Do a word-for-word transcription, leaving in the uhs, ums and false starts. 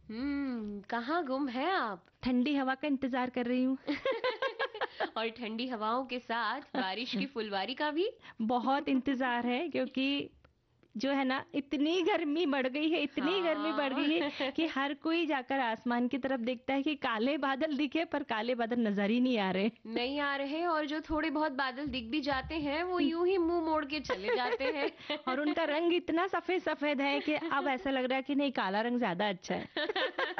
हम्म, कहाँ गुम है आप? ठंडी हवा का इंतजार कर रही हूँ। और ठंडी हवाओं के साथ बारिश की फुलवारी का भी। बहुत इंतजार है क्योंकि जो है ना, इतनी गर्मी बढ़ गई है, इतनी गर्मी बढ़ हाँ। गई है कि हर कोई जाकर आसमान की तरफ देखता है कि काले बादल दिखे, पर काले बादल नजर ही नहीं आ रहे। नहीं आ रहे, और जो थोड़े बहुत बादल दिख भी जाते हैं वो यूं ही मुंह मोड़ के चले जाते हैं। और उनका रंग इतना सफेद सफेद है कि अब ऐसा लग रहा है कि नहीं, काला रंग ज्यादा अच्छा है।